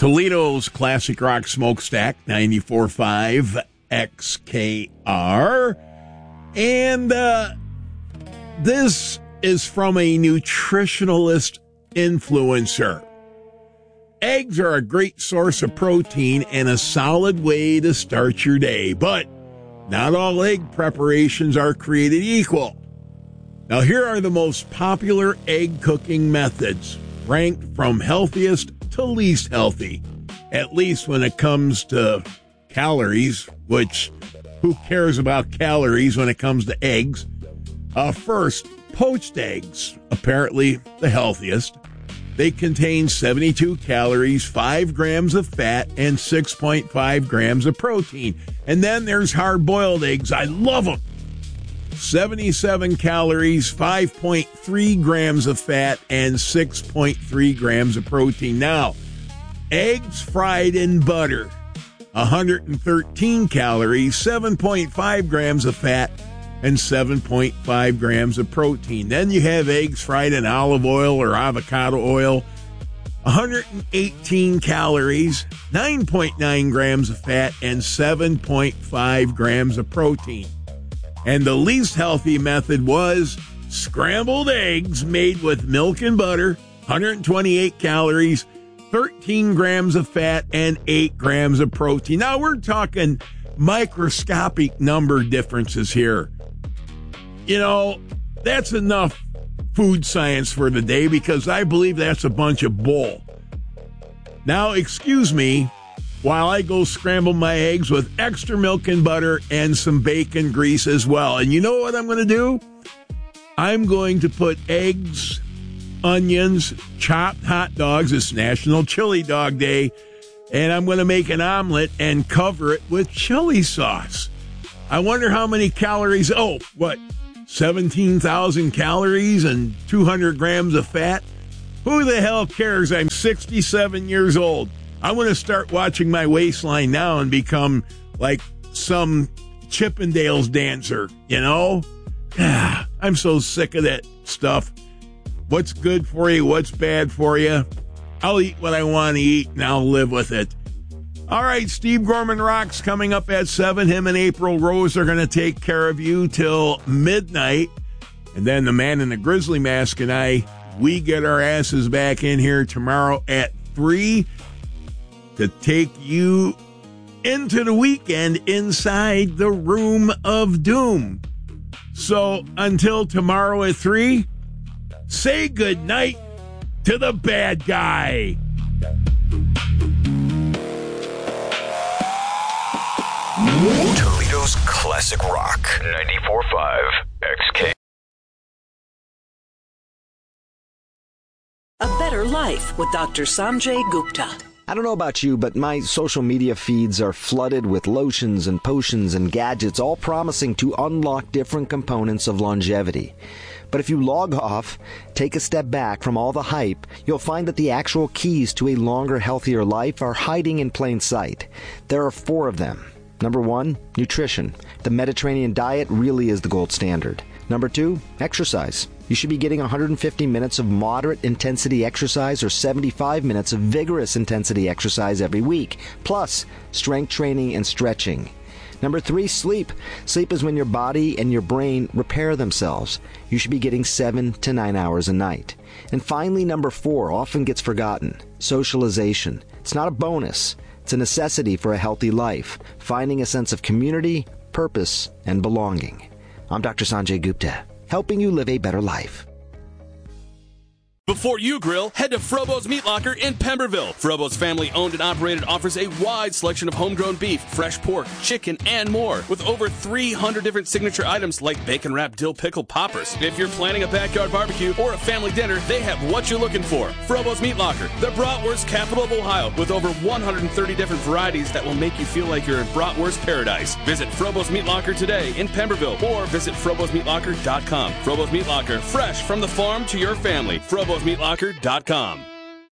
Toledo's Classic Rock Smokestack, 94.5 XKR. And this is from a nutritionalist influencer. Eggs are a great source of protein and a solid way to start your day, but not all egg preparations are created equal. Now, here are the most popular egg cooking methods, ranked from healthiest to least healthy, at least when it comes to calories, which who cares about calories when it comes to eggs? First, poached eggs, apparently the healthiest. They contain 72 calories, 5 grams of fat, and 6.5 grams of protein. And then there's hard-boiled eggs. I love them. 77 calories, 5.3 grams of fat, and 6.3 grams of protein. Now, eggs fried in butter, 113 calories, 7.5 grams of fat, and 7.5 grams of protein. Then you have eggs fried in olive oil or avocado oil, 118 calories, 9.9 grams of fat, and 7.5 grams of protein. And the least healthy method was scrambled eggs made with milk and butter, 128 calories, 13 grams of fat, and 8 grams of protein. Now we're talking microscopic number differences here. You know, that's enough food science for the day because I believe that's a bunch of bull. Now, excuse me while I go scramble my eggs with extra milk and butter and some bacon grease as well. And you know what I'm going to do? I'm going to put eggs, onions, chopped hot dogs. It's National Chili Dog Day. And I'm going to make an omelet and cover it with chili sauce. I wonder how many calories. 17,000 calories and 200 grams of fat? Who the hell cares? I'm 67 years old. I want to start watching my waistline now and become like some Chippendales dancer, you know? I'm so sick of that stuff. What's good for you? What's bad for you? I'll eat what I want to eat and I'll live with it. All right, Steve Gorman Rocks coming up at 7. Him and April Rose are going to take care of you till midnight. And then the man in the grizzly mask and I, we get our asses back in here tomorrow at 3 to take you into the weekend inside the Room of Doom. So until tomorrow at 3, say goodnight to the bad guy. Toledo's Classic Rock, 94.5 XK. A better life with Dr. Sanjay Gupta. I don't know about you, but my social media feeds are flooded with lotions and potions and gadgets, all promising to unlock different components of longevity. But if you log off, take a step back from all the hype, you'll find that the actual keys to a longer, healthier life are hiding in plain sight. There are 4 of them. Number 1, nutrition. The Mediterranean diet really is the gold standard. Number 2, exercise. You should be getting 150 minutes of moderate intensity exercise or 75 minutes of vigorous intensity exercise every week, plus strength training and stretching. Number 3, sleep. Sleep is when your body and your brain repair themselves. You should be getting 7 to 9 hours a night. And finally, number 4 often gets forgotten. Socialization. It's not a bonus. It's a necessity for a healthy life, finding a sense of community, purpose, and belonging. I'm Dr. Sanjay Gupta, helping you live a better life. Before you grill, head to Frobo's Meat Locker in Pemberville. Frobo's family-owned and operated offers a wide selection of homegrown beef, fresh pork, chicken, and more, with over 300 different signature items like bacon-wrapped dill pickle poppers. If you're planning a backyard barbecue or a family dinner, they have what you're looking for. Frobo's Meat Locker, the bratwurst capital of Ohio, with over 130 different varieties that will make you feel like you're in bratwurst paradise. Visit Frobo's Meat Locker today in Pemberville or visit frobosmeatlocker.com. Frobo's Meat Locker, fresh from the farm to your family. FrobosMeatLocker.com.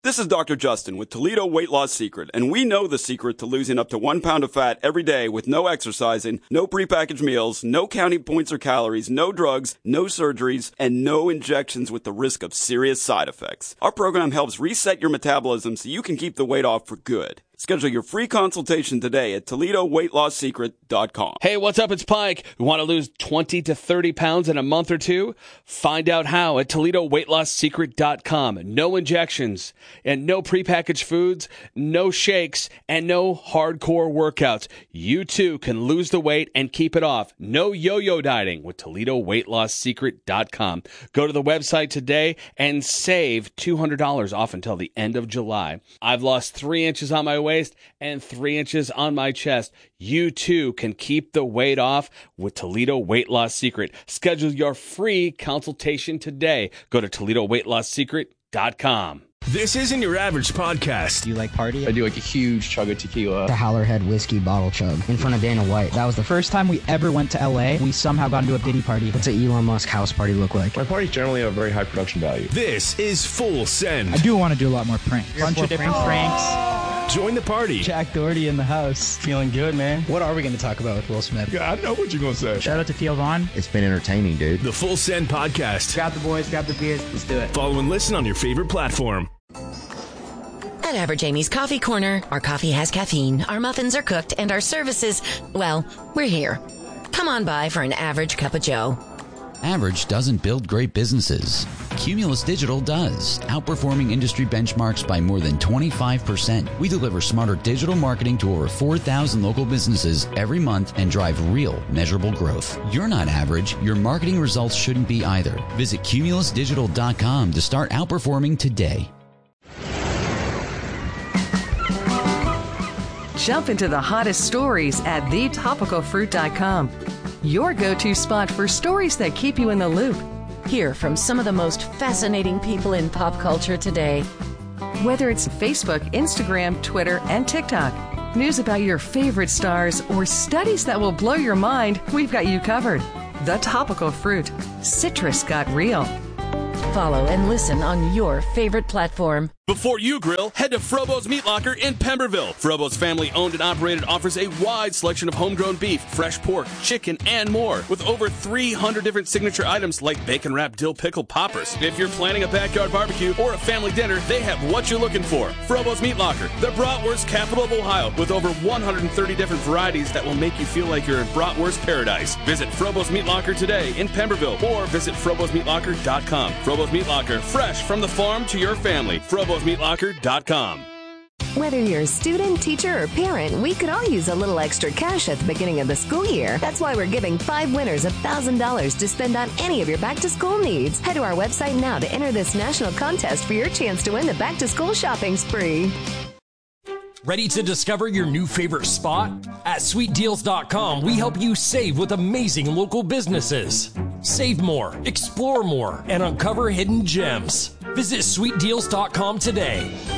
This is Dr. Justin with Toledo Weight Loss Secret, and we know the secret to losing up to 1 pound of fat every day with no exercising, no prepackaged meals, no counting points or calories, no drugs, no surgeries, and no injections with the risk of serious side effects. Our program helps reset your metabolism so you can keep the weight off for good. Schedule your free consultation today at ToledoWeightLossSecret.com. Hey, what's up? It's Pike. We want to lose 20 to 30 pounds in a month or two? Find out how at ToledoWeightLossSecret.com. No injections and no prepackaged foods, no shakes, and no hardcore workouts. You too can lose the weight and keep it off. No yo-yo dieting with ToledoWeightLossSecret.com. Go to the website today and save $200 off until the end of July. I've lost 3 inches on my waist and 3 inches on my chest. You too can keep the weight off with Toledo Weight Loss Secret. Schedule your free consultation today. Go to ToledoWeightLossSecret.com. This isn't your average podcast. Do you like party? I do like a huge chug of tequila. The Howlerhead whiskey bottle chug in front of Dana White. That was the first time we ever went to LA. We somehow got into a Diddy party. What's an Elon Musk house party look like? My parties generally have very high production value. This is Full Send. I do want to do a lot more pranks. Bunch of different pranks. Join the party. Jack Doherty in the house. Feeling good, man. What are we going to talk about with Will Smith? Yeah, I know what you're going to say. Shout out to Theo Vaughn. It's been entertaining, dude. The Full Send Podcast. Grab the boys, grab the beers. Let's do it. Follow and listen on your favorite platform. At Average Amy's Coffee Corner, our coffee has caffeine, our muffins are cooked, and our services, well, we're here. Come on by for an average cup of joe. Average doesn't build great businesses. Cumulus Digital does, outperforming industry benchmarks by more than 25%. We deliver smarter digital marketing to over 4,000 local businesses every month and drive real, measurable growth. You're not average. Your marketing results shouldn't be either. Visit CumulusDigital.com to start outperforming today. Jump into the hottest stories at thetopicalfruit.com. Your go-to spot for stories that keep you in the loop. Hear from some of the most fascinating people in pop culture today. Whether it's Facebook, Instagram, Twitter, and TikTok, news about your favorite stars, or studies that will blow your mind, we've got you covered. The Topical Fruit. Citrus got real. Follow and listen on your favorite platform. Before you grill, head to Frobo's Meat Locker in Pemberville. Frobo's family owned and operated offers a wide selection of homegrown beef, fresh pork, chicken, and more. With over 300 different signature items like bacon wrapped dill pickle poppers. If you're planning a backyard barbecue or a family dinner, they have what you're looking for. Frobo's Meat Locker, the bratwurst capital of Ohio, with over 130 different varieties that will make you feel like you're in bratwurst paradise. Visit Frobo's Meat Locker today in Pemberville or visit FrobosMeatLocker.com. Frobo's Meat Locker, fresh from the farm to your family. FrobosMeatLocker.com. Whether you're a student, teacher, or parent, we could all use a little extra cash at the beginning of the school year. That's why we're giving 5 winners $1,000 to spend on any of your back-to-school needs. Head to our website now to enter this national contest for your chance to win the back-to-school shopping spree. Ready to discover your new favorite spot? At SweetDeals.com, we help you save with amazing local businesses. Save more, explore more, and uncover hidden gems. Visit SweetDeals.com today.